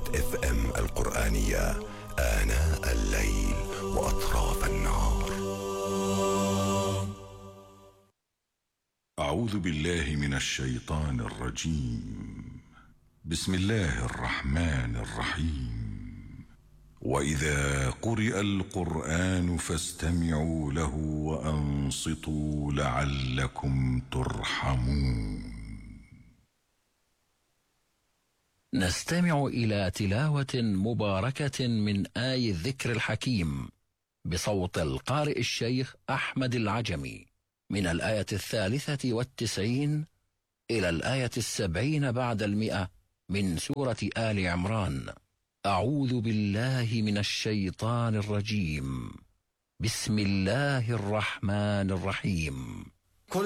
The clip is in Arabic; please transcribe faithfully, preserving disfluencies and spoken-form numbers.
اف ام القرآنية آناء الليل وأطراف النهار. أعوذ بالله من الشيطان الرجيم. بسم الله الرحمن الرحيم. وإذا قرئ القرآن فاستمعوا له وأنصتوا لعلكم ترحمون. نستمع إلى تلاوة مباركة من آي الذكر الحكيم بصوت القارئ الشيخ أحمد العجمي من الآية الثالثة والتسعين إلى الآية السبعين بعد المئة من سورة آل عمران. أعوذ بالله من الشيطان الرجيم. بسم الله الرحمن الرحيم.